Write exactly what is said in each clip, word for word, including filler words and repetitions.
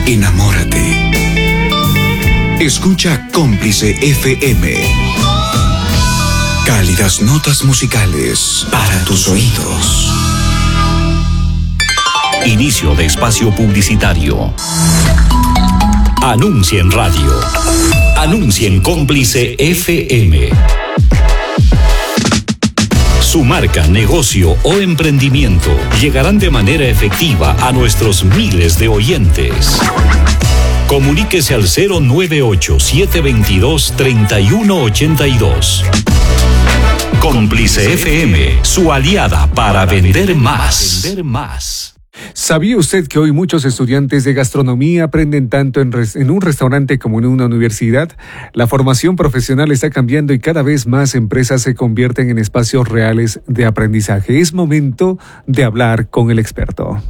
enamórate. Escucha Cómplice F M. Cálidas notas musicales para tus oídos. Inicio de espacio publicitario. Anuncia en radio. Anuncia en Cómplice F M. Su marca, negocio o emprendimiento llegarán de manera efectiva a nuestros miles de oyentes. Comuníquese al cero nueve ocho, siete dos dos, tres uno ocho dos. Cómplice F M, su aliada para vender más. Vender más. ¿Sabía usted que hoy muchos estudiantes de gastronomía aprenden tanto en, res- en un restaurante como en una universidad? La formación profesional está cambiando y cada vez más empresas se convierten en espacios reales de aprendizaje. Es momento de hablar con el experto.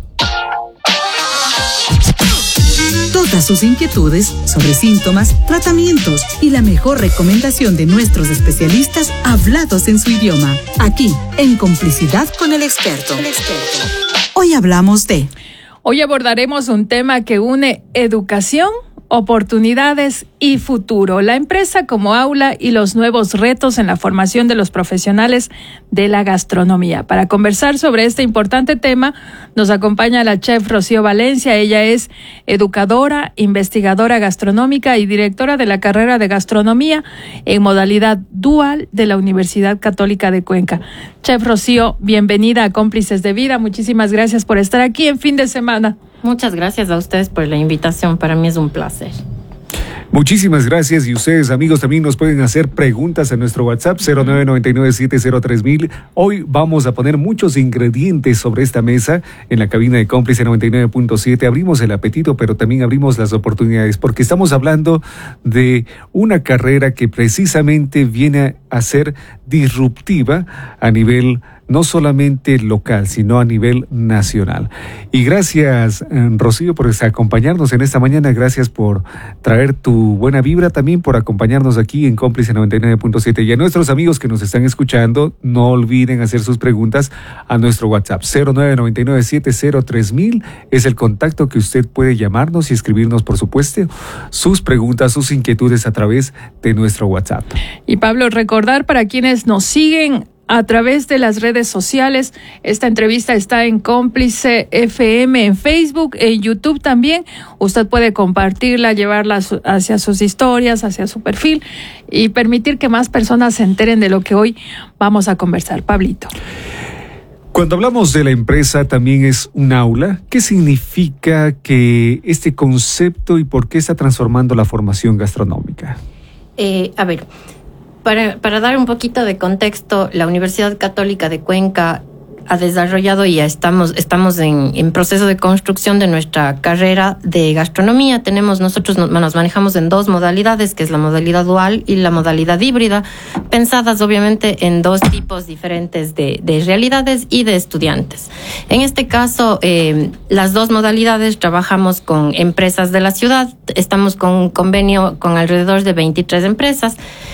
Todas sus inquietudes sobre síntomas, tratamientos y la mejor recomendación de nuestros especialistas hablados en su idioma. Aquí, en Complicidad con el Experto. El experto. Hoy hablamos de... Hoy abordaremos un tema que une educación, oportunidades y futuro, la empresa como aula y los nuevos retos en la formación de los profesionales de la gastronomía. Para conversar sobre este importante tema, nos acompaña la chef Rocío Valencia. Ella es educadora, investigadora gastronómica y directora de la carrera de gastronomía en modalidad dual de la Universidad Católica de Cuenca. Chef Rocío, bienvenida a Cómplices de Vida. Muchísimas gracias por estar aquí en fin de semana. Muchas gracias a ustedes por la invitación. Para mí es un placer. Muchísimas gracias, y ustedes, amigos, también nos pueden hacer preguntas a nuestro WhatsApp cero nueve nueve nueve siete cero tres mil. Hoy vamos a poner muchos ingredientes sobre esta mesa en la cabina de Cómplice noventa y nueve punto siete. Abrimos el apetito, pero también abrimos las oportunidades, porque estamos hablando de una carrera que precisamente viene a ser disruptiva a nivel no solamente local, sino a nivel nacional. Y gracias, Rocío, por acompañarnos en esta mañana. Gracias por traer tu buena vibra, también por acompañarnos aquí en Cómplice noventa y nueve punto siete. Y a nuestros amigos que nos están escuchando, no olviden hacer sus preguntas a nuestro WhatsApp. cero nueve nueve nueve siete cero tres mil es el contacto que usted puede llamarnos y escribirnos, por supuesto, sus preguntas, sus inquietudes a través de nuestro WhatsApp. Y Pablo, recordar para quienes nos siguen a través de las redes sociales, esta entrevista está en Cómplice F M en Facebook, en YouTube también. Usted puede compartirla, llevarla hacia sus historias, hacia su perfil y permitir que más personas se enteren de lo que hoy vamos a conversar. Pablito. Cuando hablamos de la empresa también es un aula, ¿qué significa que este concepto y por qué está transformando la formación gastronómica? Eh, a ver, para, para dar un poquito de contexto, la Universidad Católica de Cuenca ha desarrollado y ya estamos, estamos en, en proceso de construcción de nuestra carrera de gastronomía. Tenemos, nosotros nos, nos manejamos en dos modalidades, que es la modalidad dual y la modalidad híbrida, pensadas obviamente en dos tipos diferentes de, de realidades y de estudiantes. En este caso, eh, las dos modalidades trabajamos con empresas de la ciudad. Estamos con un convenio con alrededor de veintitrés empresas.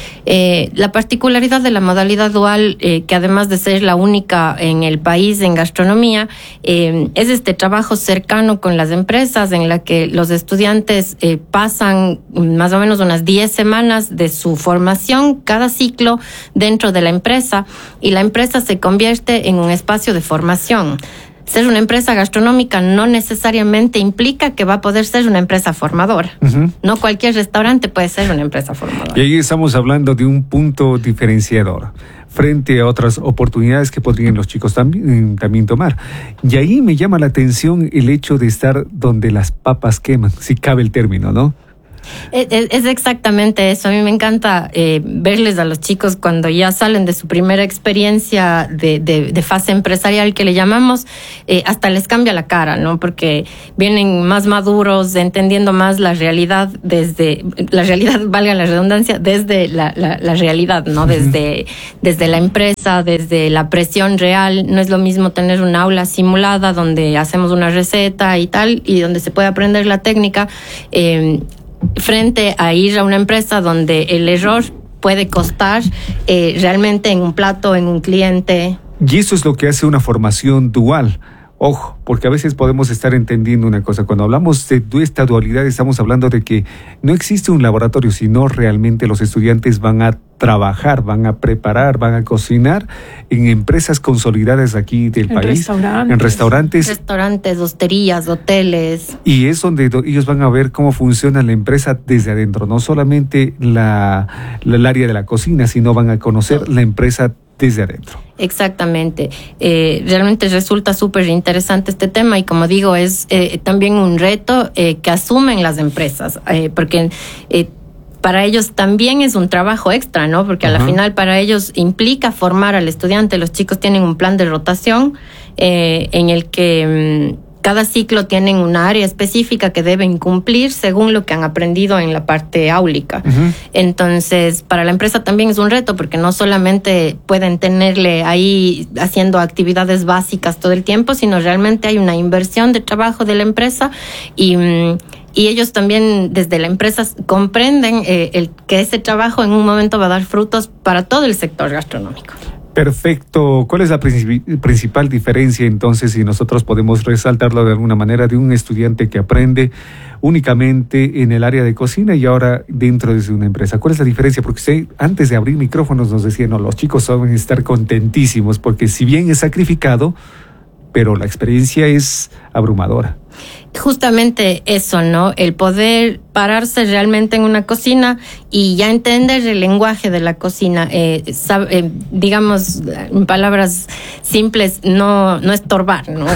Eh, la particularidad de la modalidad dual, eh, que además de ser la única en el país en gastronomía, eh, es este trabajo cercano con las empresas en la que los estudiantes eh, pasan más o menos unas diez semanas de su formación, cada ciclo dentro de la empresa, y la empresa se convierte en un espacio de formación. Ser una empresa gastronómica no necesariamente implica que va a poder ser una empresa formadora. Uh-huh. No cualquier restaurante puede ser una empresa formadora. Y ahí estamos hablando de un punto diferenciador frente a otras oportunidades que podrían los chicos también, también tomar. Y ahí me llama la atención el hecho de estar donde las papas queman, si cabe el término, ¿no? Es, es exactamente eso. A mí me encanta eh, verles a los chicos cuando ya salen de su primera experiencia de, de, de fase empresarial, que le llamamos, eh, hasta les cambia la cara, ¿no? Porque vienen más maduros, entendiendo más la realidad desde, la realidad, valga la redundancia, desde la, la, la realidad, ¿no? Desde, desde la empresa, desde la presión real. No es lo mismo tener un aula simulada donde hacemos una receta y tal, y donde se puede aprender la técnica, eh, frente a ir a una empresa donde el error puede costar eh, realmente en un plato, en un cliente. Y eso es lo que hace una formación dual, Ojo, porque a veces podemos estar entendiendo una cosa. Cuando hablamos de esta dualidad, estamos hablando de que no existe un laboratorio, sino realmente los estudiantes van a trabajar, van a preparar, van a cocinar en empresas consolidadas aquí del en país. Restaurantes. En restaurantes. Restaurantes, hosterías, hoteles. Y es donde do, ellos van a ver cómo funciona la empresa desde adentro. No solamente la, la el área de la cocina, sino van a conocer la empresa desde adentro. Exactamente. Eh, realmente resulta súper interesante este tema y como digo, es eh, también un reto eh, que asumen las empresas, eh, porque eh, para ellos también es un trabajo extra, ¿no? Porque uh-huh. a la final para ellos implica formar al estudiante. Los chicos tienen un plan de rotación eh, en el que mmm, cada ciclo tienen una área específica que deben cumplir según lo que han aprendido en la parte áulica. Uh-huh. Entonces, para la empresa también es un reto porque no solamente pueden tenerle ahí haciendo actividades básicas todo el tiempo, sino realmente hay una inversión de trabajo de la empresa y... Y ellos también desde la empresa comprenden eh, el, que ese trabajo en un momento va a dar frutos para todo el sector gastronómico. Perfecto. ¿Cuál es la princip- principal diferencia entonces, si nosotros podemos resaltarlo de alguna manera, de un estudiante que aprende únicamente en el área de cocina y ahora dentro de una empresa? ¿Cuál es la diferencia? Porque usted antes de abrir micrófonos nos decía, no, los chicos saben estar contentísimos porque si bien es sacrificado, pero la experiencia es abrumadora. Justamente eso, ¿no? El poder pararse realmente en una cocina y ya entender el lenguaje de la cocina, eh, sab- eh, digamos, en palabras simples, no, no estorbar, ¿no?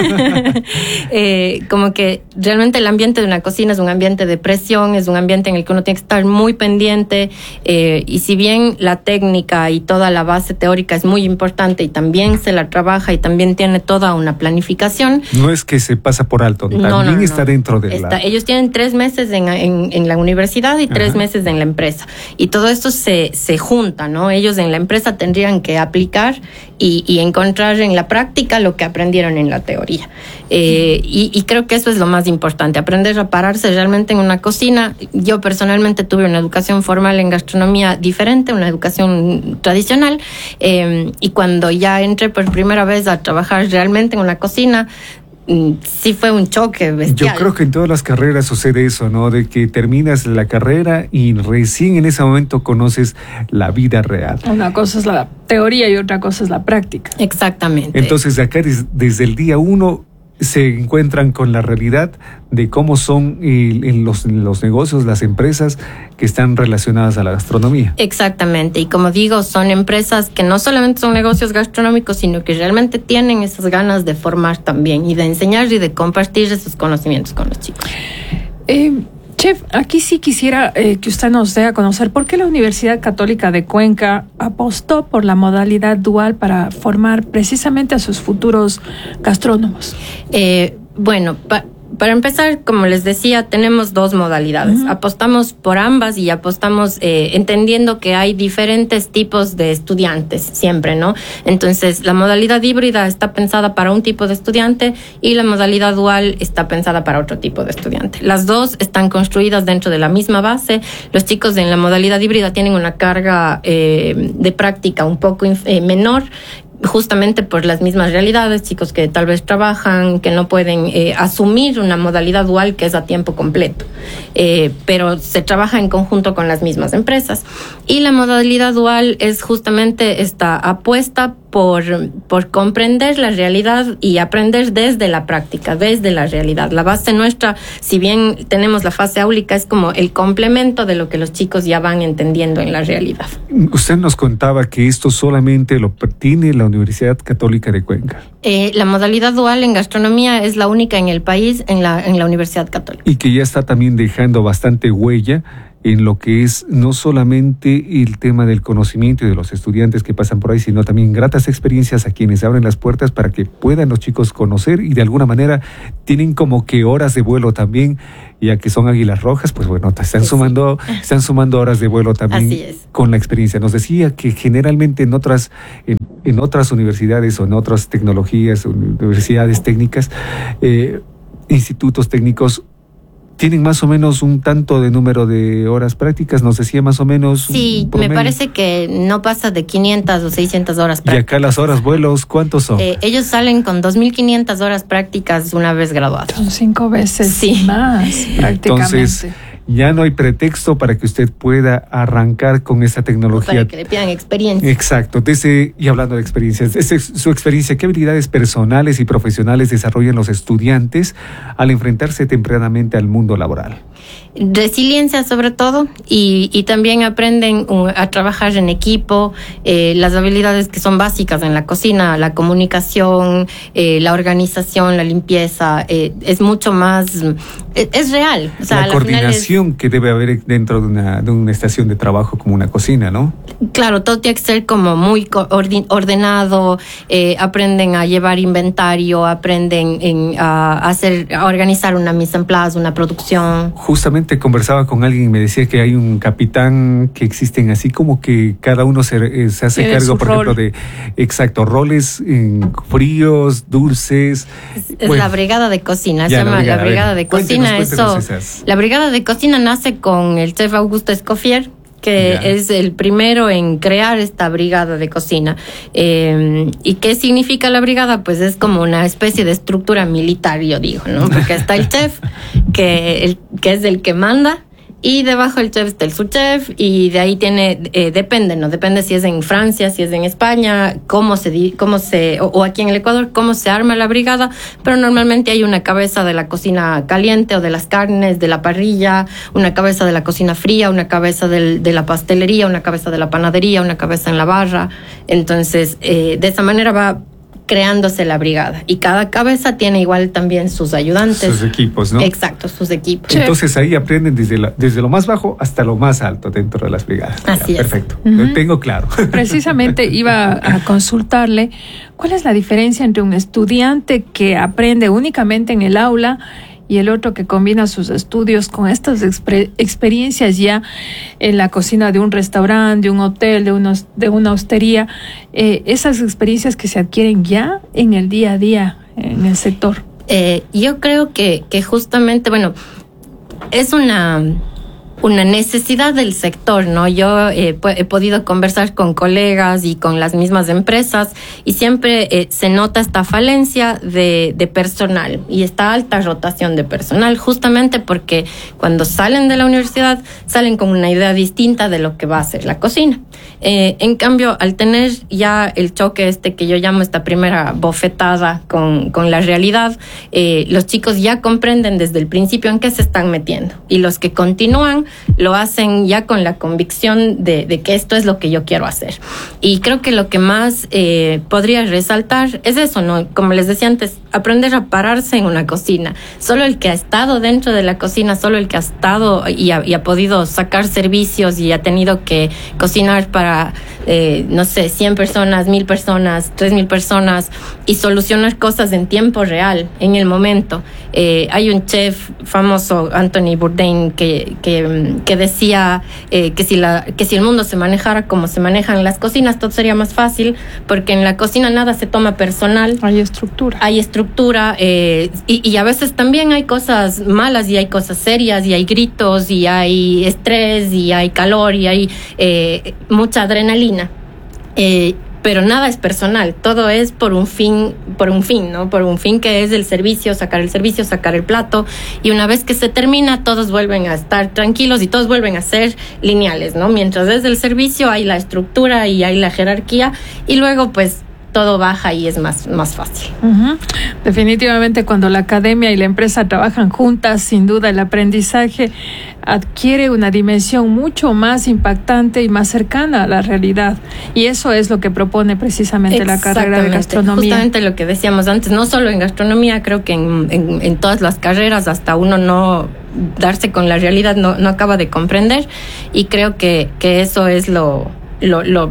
eh, como que realmente el ambiente de una cocina es un ambiente de presión, es un ambiente en el que uno tiene que estar muy pendiente, eh, y si bien la técnica y toda la base teórica es muy importante y también se la trabaja y también tiene toda una planificación. No es que se pasa por alto, también no, no, no. está dentro de está, la... Ellos tienen tres meses en, en, en la universidad y tres Ajá. meses en la empresa. Y todo esto se, se junta, ¿no? Ellos en la empresa tendrían que aplicar y, y encontrar en la práctica lo que aprendieron en la teoría. Eh, y, y creo que eso es lo más importante, aprender a pararse realmente en una cocina. Yo personalmente tuve una educación formal en gastronomía diferente, una educación tradicional, eh, y cuando ya entré por primera vez a trabajar realmente en una cocina, sí fue un choque bestial. Yo creo que en todas las carreras sucede eso, ¿no? De que terminas la carrera y recién en ese momento conoces la vida real. Una cosa es la teoría y otra cosa es la práctica. Exactamente. Entonces acá des, desde el día uno se encuentran con la realidad de cómo son eh, en los, en los negocios, las empresas que están relacionadas a la gastronomía. Exactamente, y como digo, son empresas que no solamente son negocios gastronómicos, sino que realmente tienen esas ganas de formar también y de enseñar y de compartir esos conocimientos con los chicos. Eh, Chef, aquí sí quisiera eh, que usted nos dé a conocer por qué la Universidad Católica de Cuenca apostó por la modalidad dual para formar precisamente a sus futuros gastrónomos. Eh, bueno, pa- Para empezar, como les decía, tenemos dos modalidades. Uh-huh. Apostamos por ambas y apostamos eh, entendiendo que hay diferentes tipos de estudiantes siempre, ¿no? Entonces, la modalidad híbrida está pensada para un tipo de estudiante y la modalidad dual está pensada para otro tipo de estudiante. Las dos están construidas dentro de la misma base. Los chicos en la modalidad híbrida tienen una carga eh, de práctica un poco inf- eh, menor, justamente por las mismas realidades, chicos que tal vez trabajan, que no pueden eh, asumir una modalidad dual que es a tiempo completo, eh, pero se trabaja en conjunto con las mismas empresas. Y la modalidad dual es justamente esta apuesta por, por comprender la realidad y aprender desde la práctica, desde la realidad. La base nuestra, si bien tenemos la fase áulica, es como el complemento de lo que los chicos ya van entendiendo en la realidad. Usted nos contaba que esto solamente lo tiene la Universidad Católica de Cuenca. Eh, la modalidad dual en gastronomía es la única en el país, en la, en la Universidad Católica. Y que ya está también dejando bastante huella en lo que es no solamente el tema del conocimiento y de los estudiantes que pasan por ahí, sino también gratas experiencias a quienes abren las puertas para que puedan los chicos conocer y de alguna manera tienen como que horas de vuelo también, ya que son águilas rojas, pues bueno, están sí, sumando, sí. están sumando horas de vuelo también con la experiencia. Nos decía que generalmente en otras, en, en otras universidades o en otras tecnologías, universidades técnicas, eh, institutos técnicos, ¿Tienen más o menos un tanto de número de horas prácticas? Nos decía más o menos. Sí, me parece que no pasa de quinientas o seiscientas horas prácticas. ¿Y acá las horas vuelos cuántos son? Eh, ellos salen con dos mil quinientas horas prácticas una vez graduados. Son cinco veces sí. más prácticamente. Entonces, ya no hay pretexto para que usted pueda arrancar con esta tecnología. Para que le pidan experiencia. Exacto. Desde, y hablando de experiencias, desde su experiencia, ¿qué habilidades personales y profesionales desarrollan los estudiantes al enfrentarse tempranamente al mundo laboral? Resiliencia sobre todo, y, y también aprenden uh, a trabajar en equipo, eh, las habilidades que son básicas en la cocina, la comunicación, eh, la organización, la limpieza, eh, es mucho más, es, es real. O sea, la coordinación es, que debe haber dentro de una, de una estación de trabajo como una cocina, ¿no? Claro, todo tiene que ser como muy ordenado, eh, aprenden a llevar inventario, aprenden en, a, hacer, a organizar una mise en place, una producción. Justamente conversaba con alguien y me decía que hay un capitán que existen así como que cada uno se, se hace Tiene cargo, por rol. ejemplo, de exacto, roles en fríos, dulces. Es, es bueno, la brigada de cocina, ya, se llama la brigada, la brigada de cuéntenos, cocina. cuéntenos Eso, esas. La brigada de cocina nace con el chef Augusto Escoffier, que Ya. es el primero en crear esta brigada de cocina. Eh, ¿Y qué significa la brigada? Pues es como una especie de estructura militar, yo digo, ¿no? Porque está el chef, que, el, que es el que manda, y debajo del chef está el subchef, y de ahí tiene, eh, depende, ¿no? Depende si es en Francia, si es en España, cómo se, cómo se, o, o aquí en el Ecuador, cómo se arma la brigada, pero normalmente hay una cabeza de la cocina caliente o de las carnes, de la parrilla, una cabeza de la cocina fría, una cabeza del, de la pastelería, una cabeza de la panadería, una cabeza en la barra. Entonces, eh, de esa manera va creándose la brigada, y cada cabeza tiene igual también sus ayudantes. Sus equipos, ¿no? Exacto, sus equipos. Entonces ahí aprenden desde, la, desde lo más bajo hasta lo más alto dentro de las brigadas. Así ya, es. Perfecto, Uh-huh. lo tengo claro. Precisamente iba a consultarle cuál es la diferencia entre un estudiante que aprende únicamente en el aula y el otro que combina sus estudios con estas exper- experiencias ya en la cocina de un restaurante, de un hotel, de, unos, de una hostería, eh, esas experiencias que se adquieren ya en el día a día en el sector. Eh, yo creo que, que justamente, bueno, es una... una necesidad del sector, ¿no? Yo eh, he podido conversar con colegas y con las mismas empresas, y siempre eh, se nota esta falencia de, de personal y esta alta rotación de personal, justamente porque cuando salen de la universidad salen con una idea distinta de lo que va a ser la cocina. Eh, en cambio, al tener ya el choque este que yo llamo esta primera bofetada con, con la realidad, eh, los chicos ya comprenden desde el principio en qué se están metiendo, y los que continúan lo hacen ya con la convicción de, de que esto es lo que yo quiero hacer. Y creo que lo que más eh, podría resaltar es eso, ¿no? Como les decía antes, aprender a pararse en una cocina. Solo el que ha estado dentro de la cocina, solo el que ha estado y ha, y ha podido sacar servicios y ha tenido que cocinar para, eh, no sé, cien personas, mil personas, tres mil personas, y solucionar cosas en tiempo real, en el momento. Eh, hay un chef famoso, Anthony Bourdain, que, que, que decía eh, que, si la, que si el mundo se manejara como se manejan las cocinas, todo sería más fácil, porque en la cocina nada se toma personal. Hay estructura. Hay estructura, eh, y, y a veces también hay cosas malas, y hay cosas serias, y hay gritos, y hay estrés, y hay calor, y hay eh, mucha adrenalina. Eh, pero nada es personal, todo es por un fin, por un fin, ¿no? Por un fin que es el servicio, sacar el servicio, sacar el plato, y una vez que se termina, todos vuelven a estar tranquilos y todos vuelven a ser lineales, ¿no? Mientras desde el servicio hay la estructura y hay la jerarquía, y luego pues todo baja y es más, más fácil. Uh-huh. Definitivamente, cuando la academia y la empresa trabajan juntas, sin duda el aprendizaje adquiere una dimensión mucho más impactante y más cercana a la realidad. Y eso es lo que propone precisamente la carrera de gastronomía. Justamente lo que decíamos antes, no solo en gastronomía, creo que en, en, en todas las carreras, hasta uno no darse con la realidad no, no acaba de comprender, y creo que, que eso es lo, lo, lo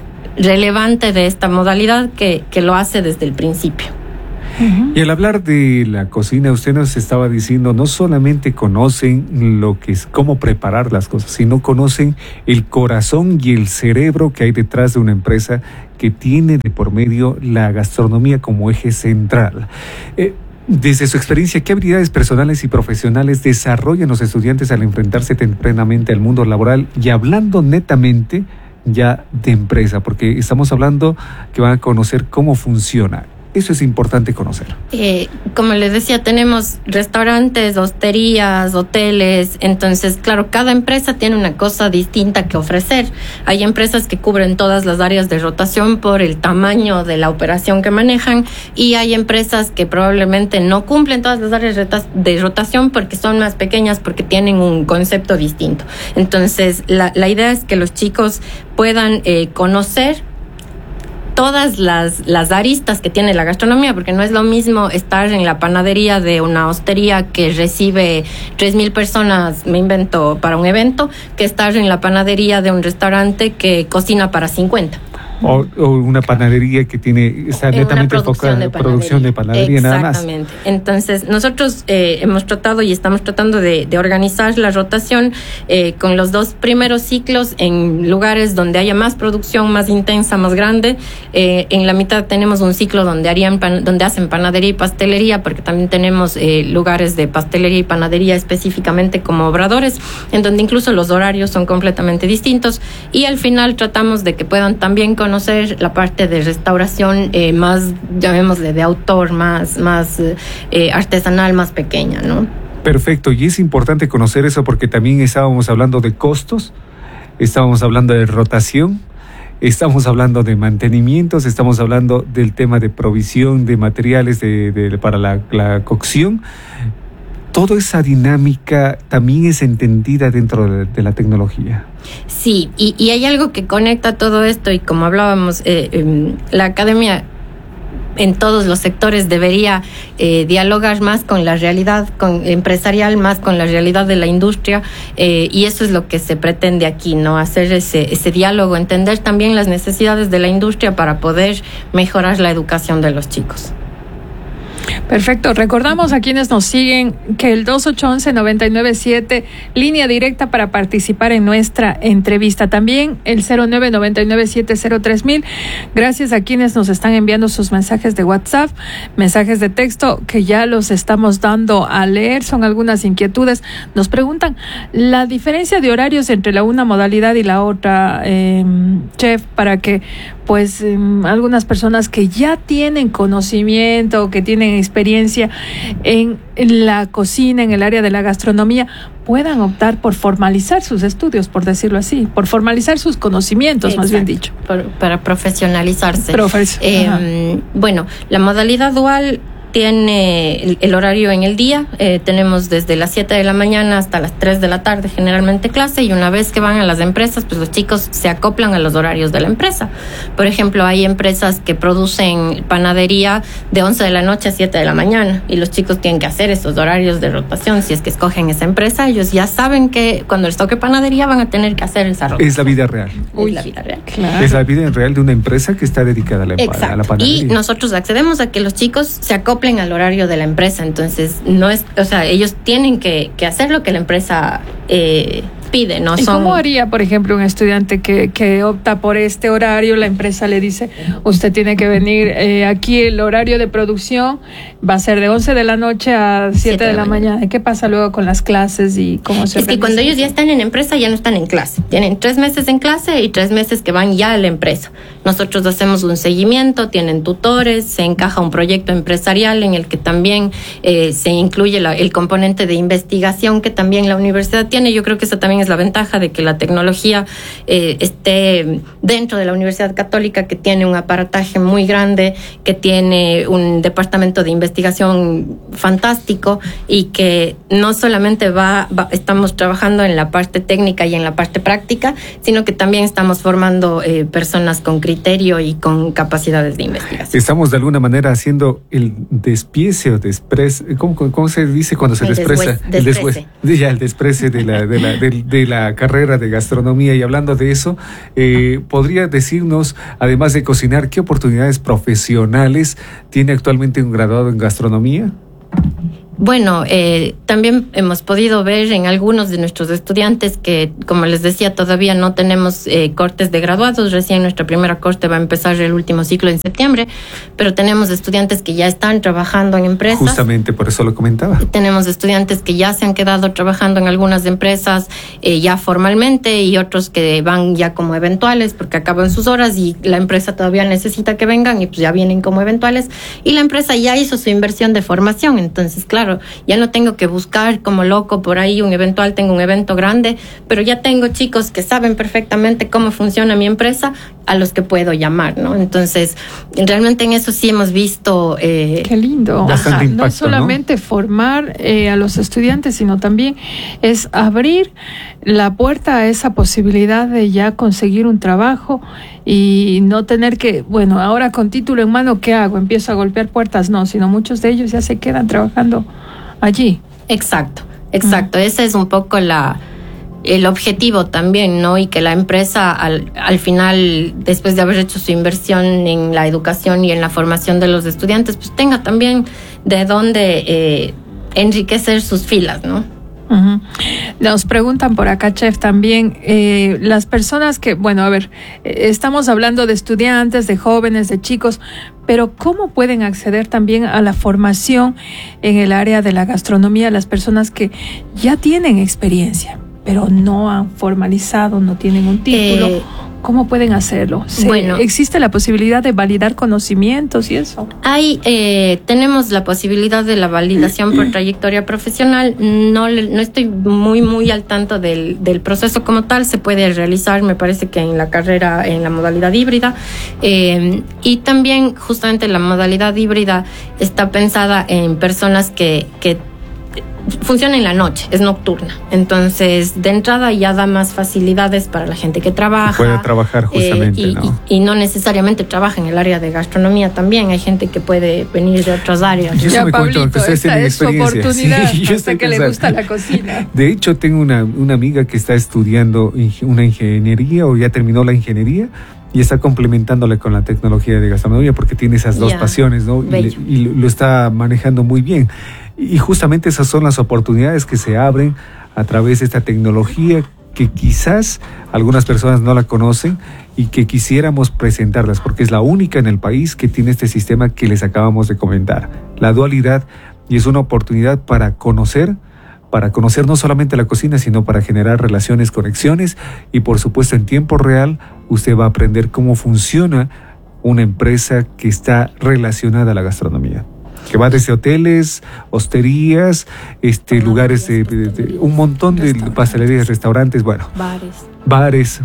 relevante de esta modalidad, que, que lo hace desde el principio. Uh-huh. Y al hablar de la cocina, usted nos estaba diciendo, no solamente conocen lo que es, cómo preparar las cosas, sino conocen el corazón y el cerebro que hay detrás de una empresa que tiene de por medio la gastronomía como eje central. Eh, Desde su experiencia, ¿qué habilidades personales y profesionales desarrollan los estudiantes al enfrentarse tempranamente al mundo laboral? Y hablando netamente ya de empresa, porque estamos hablando que van a conocer cómo funciona. Eso es importante conocer. Eh, como les decía, tenemos restaurantes, hosterías, hoteles. Entonces, claro, cada empresa tiene una cosa distinta que ofrecer. Hay empresas que cubren todas las áreas de rotación por el tamaño de la operación que manejan, y hay empresas que probablemente no cumplen todas las áreas de rotación porque son más pequeñas, porque tienen un concepto distinto. Entonces, la, la idea es que los chicos puedan eh, conocer todas las, las aristas que tiene la gastronomía, porque no es lo mismo estar en la panadería de una hostería que recibe tres mil personas, me invento, para un evento, que estar en la panadería de un restaurante que cocina para cincuenta. O, o una panadería que tiene está netamente enfocada en producción de panadería nada más. Exactamente. Entonces, nosotros eh, hemos tratado y estamos tratando de, de organizar la rotación eh, con los dos primeros ciclos en lugares donde haya más producción, más intensa, más grande. Eh, en la mitad tenemos un ciclo donde harían pan, donde hacen panadería y pastelería, porque también tenemos eh, lugares de pastelería y panadería específicamente como obradores, en donde incluso los horarios son completamente distintos. Y al final tratamos de que puedan también conocer conocer la parte de restauración eh, más, llamémosle, de autor, más, más eh, artesanal, más pequeña, ¿no? Perfecto, y es importante conocer eso porque también estábamos hablando de costos, estábamos hablando de rotación, estamos hablando de mantenimientos, estamos hablando del tema de provisión de materiales de, de, para la, la cocción. Toda esa dinámica también es entendida dentro de, de la tecnología. Sí, y, y hay algo que conecta todo esto, y como hablábamos, eh, eh, la academia en todos los sectores debería eh, dialogar más con la realidad con, empresarial, más con la realidad de la industria, eh, y eso es lo que se pretende aquí, ¿no? Hacer ese, ese diálogo, entender también las necesidades de la industria para poder mejorar la educación de los chicos. Perfecto. Recordamos a quienes nos siguen que el dos ocho uno uno, nueve nueve siete, línea directa para participar en nuestra entrevista. También el cero nueve nueve nueve siete cero tres mil. Gracias a quienes nos están enviando sus mensajes de WhatsApp, mensajes de texto que ya los estamos dando a leer. Son algunas inquietudes. Nos preguntan la diferencia de horarios entre la una modalidad y la otra, eh, chef, para que pues eh, algunas personas que ya tienen conocimiento, que tienen experiencia en, en la cocina, en el área de la gastronomía, puedan optar por formalizar sus estudios, por decirlo así, por formalizar sus conocimientos. Exacto. Más bien dicho. Por, para profesionalizarse. Profes- eh, bueno, la modalidad dual tiene el, el horario en el día. Eh, tenemos desde las siete de la mañana hasta las tres de la tarde generalmente clase, y una vez que van a las empresas, pues los chicos se acoplan a los horarios de la empresa. Por ejemplo, hay empresas que producen panadería de once de la noche a siete de la mañana, y los chicos tienen que hacer esos horarios de rotación. Si es que escogen esa empresa, ellos ya saben que cuando les toque panadería van a tener que hacer esa rotación. Es la vida real. Uy, es la vida real. Claro. Es la vida real de una empresa que está dedicada a la, a la panadería. Y nosotros accedemos a que los chicos se acoplen al horario de la empresa. Entonces, no es, o sea, ellos tienen que, que hacer lo que la empresa eh, pide, ¿no? ¿Y Son... cómo haría, por ejemplo, un estudiante que, que opta por este horario? La empresa le dice, usted tiene que venir eh, aquí, el horario de producción va a ser de once de la noche a siete de la mañana. ¿Qué pasa luego con las clases y cómo se Es que cuando ellos ya están en empresa, ya no están en clase. Tienen tres meses en clase y tres meses que van ya a la empresa. Nosotros hacemos un seguimiento, tienen tutores, se encaja un proyecto empresarial en el que también eh, se incluye la, el componente de investigación que también la universidad tiene. Yo creo que esa también es la ventaja de que la tecnología eh, esté dentro de la Universidad Católica, que tiene un aparataje muy grande, que tiene un departamento de investigación fantástico, y que no solamente va, va estamos trabajando en la parte técnica y en la parte práctica, sino que también estamos formando eh, personas con criterio y con capacidades de investigación. Estamos de alguna manera haciendo el despiece o desprez, ¿cómo, cómo se dice cuando se el despreza? Después, el desprece. Ya, el desprece de la, de, la, de, de la carrera de gastronomía. Y hablando de eso, eh, ¿podría decirnos, además de cocinar, qué oportunidades profesionales tiene actualmente un graduado en gastronomía? Bueno, eh, también hemos podido ver en algunos de nuestros estudiantes que, como les decía, todavía no tenemos eh, cortes de graduados. Recién nuestra primera corte va a empezar el último ciclo en septiembre, pero tenemos estudiantes que ya están trabajando en empresas. Justamente por eso lo comentaba. Tenemos estudiantes que ya se han quedado trabajando en algunas empresas eh, ya formalmente, y otros que van ya como eventuales porque acaban sus horas y la empresa todavía necesita que vengan y pues ya vienen como eventuales, y la empresa ya hizo su inversión de formación. Entonces, claro, ya no tengo que buscar como loco por ahí un eventual, tengo un evento grande, pero ya tengo chicos que saben perfectamente cómo funciona mi empresa a los que puedo llamar, ¿no? Entonces, realmente en eso sí hemos visto... Eh, Qué lindo. Bastante impacto, no solamente ¿no? formar eh, a los estudiantes, sino también es abrir la puerta a esa posibilidad de ya conseguir un trabajo y no tener que, bueno, ahora con título en mano, ¿qué hago? Empiezo a golpear puertas. No, sino muchos de ellos ya se quedan trabajando allí. Exacto, exacto. Mm. Ese es un poco la... el objetivo también, ¿no? Y que la empresa al, al final, después de haber hecho su inversión en la educación y en la formación de los estudiantes, pues tenga también de dónde eh, enriquecer sus filas, ¿no? Uh-huh. Nos preguntan por acá, chef, también eh, las personas que, bueno, a ver, eh, estamos hablando de estudiantes, de jóvenes, de chicos, pero ¿cómo pueden acceder también a la formación en el área de la gastronomía las personas que ya tienen experiencia, pero no han formalizado, no tienen un título? Eh, ¿Cómo pueden hacerlo? ¿Se, bueno, ¿existe la posibilidad de validar conocimientos y eso? Hay, eh, tenemos la posibilidad de la validación por trayectoria profesional. No, no estoy muy, muy al tanto del, del proceso como tal. Se puede realizar, me parece que en la carrera, en la modalidad híbrida. Eh, y también, justamente, la modalidad híbrida está pensada en personas que, que funciona en la noche, es nocturna. Entonces, de entrada ya da más facilidades para la gente que trabaja. Puede trabajar justamente, eh, y, ¿no? Y, y no necesariamente trabaja en el área de gastronomía también. Hay gente que puede venir de otras áreas. Yo ya, me Pablito, cuento que ustedes tienen es su experiencia. oportunidad, Sí, yo hasta que pensando. le gusta la cocina. De hecho, tengo una, una amiga que está estudiando una ingeniería o ya terminó la ingeniería y está complementándole con la tecnología de gastronomía porque tiene esas dos yeah. pasiones, ¿no? Y, le, y lo está manejando muy bien. Y justamente esas son las oportunidades que se abren a través de esta tecnología que quizás algunas personas no la conocen y que quisiéramos presentarlas porque es la única en el país que tiene este sistema que les acabamos de comentar, la dualidad, y es una oportunidad para conocer, para conocer no solamente la cocina, sino para generar relaciones, conexiones, y por supuesto en tiempo real usted va a aprender cómo funciona una empresa que está relacionada a la gastronomía, que va desde hoteles, hosterías, este, ah, lugares de, de, de un montón de pastelerías, restaurantes, bueno, bares. Bares.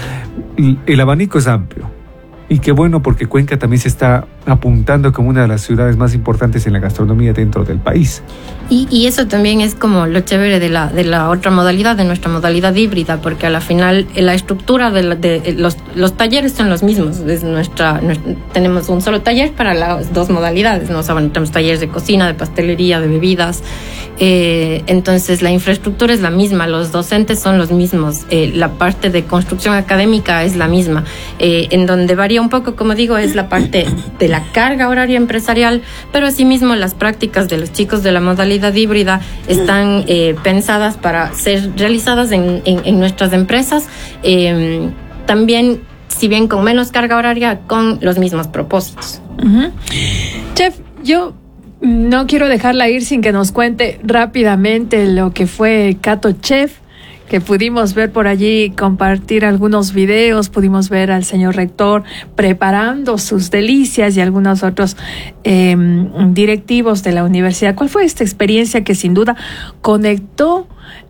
El abanico es amplio. Y qué bueno, porque Cuenca también se está apuntando como una de las ciudades más importantes en la gastronomía dentro del país. Y, y eso también es como lo chévere de la de la otra modalidad, de nuestra modalidad híbrida, porque a la final la estructura de, la, de los, los talleres son los mismos. Es nuestra, nuestra tenemos un solo taller para las dos modalidades, ¿no? O sea, bueno, tenemos talleres de cocina, de pastelería, de bebidas. Eh, entonces la infraestructura es la misma, los docentes son los mismos, eh, la parte de construcción académica es la misma. Eh, en donde varía un poco, como digo, es la parte de la carga horaria empresarial, pero asimismo las prácticas de los chicos de la modalidad híbrida están eh, pensadas para ser realizadas en, en, en nuestras empresas, eh, también, si bien con menos carga horaria, con los mismos propósitos. Uh-huh. Chef, yo no quiero dejarla ir sin que nos cuente rápidamente lo que fue Cato Chef, que pudimos ver por allí, compartir algunos videos, pudimos ver al señor rector preparando sus delicias y algunos otros eh, directivos de la universidad. ¿Cuál fue esta experiencia que sin duda conectó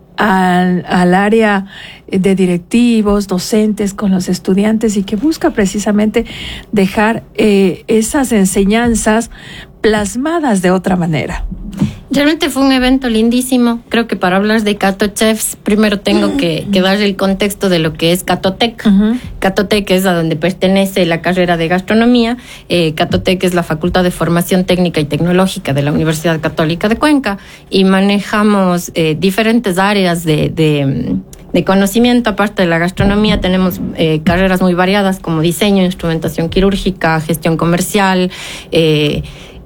al, al área de directivos, docentes con los estudiantes y que busca precisamente dejar eh, esas enseñanzas plasmadas de otra manera? Realmente fue un evento lindísimo. Creo que para hablar de Cato Chefs, primero tengo que, que dar el contexto de lo que es Catotec. Uh-huh. Catotec es a donde pertenece la carrera de gastronomía. Eh, Catotec es la Facultad de Formación Técnica y Tecnológica de la Universidad Católica de Cuenca y manejamos eh, diferentes áreas de, de, de conocimiento. Aparte de la gastronomía, tenemos eh, carreras muy variadas como diseño, instrumentación quirúrgica, gestión comercial, eh, y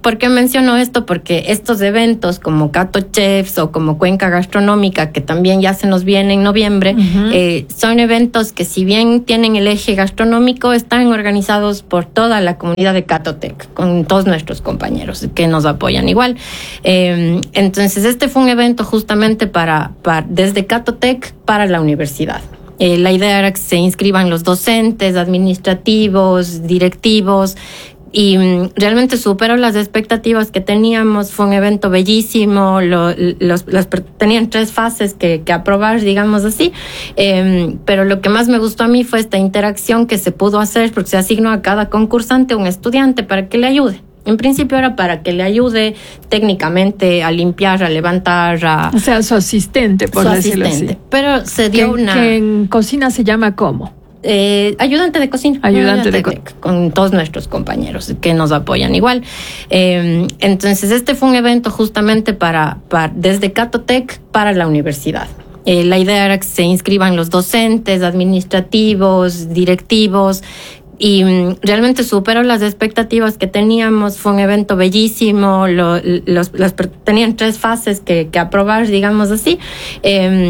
¿Por qué menciono esto? Porque estos eventos como Cato Chefs o como Cuenca Gastronómica, que también ya se nos viene en noviembre, uh-huh. eh, son eventos que si bien tienen el eje gastronómico, están organizados por toda la comunidad de Catotec, con todos nuestros compañeros que nos apoyan igual. Eh, entonces, este fue un evento justamente para, para desde Catotec para la universidad. Eh, la idea era que se inscriban los docentes, administrativos, directivos, y um, realmente superó las expectativas que teníamos. Fue un evento bellísimo, lo, los, las, tenían tres fases que, que aprobar, digamos así, eh, pero lo que más me gustó a mí fue esta interacción que se pudo hacer, porque se asignó a cada concursante un estudiante para que le ayude. En principio era para que le ayude técnicamente a limpiar, a levantar, a... O sea, su asistente, por su decirlo asistente. así. Pero se dio que, una... que en cocina se llama ¿cómo? Eh, ayudante de cocina. Ayudante de cocina. Con todos nuestros compañeros que nos apoyan igual. Eh, entonces, este fue un evento justamente para, para desde Catotec para la universidad. Eh, la idea era que se inscriban los docentes, administrativos, directivos, y um, realmente superó las expectativas que teníamos. Fue un evento bellísimo, lo, los, las, tenían tres fases que, que aprobar, digamos así. Eh,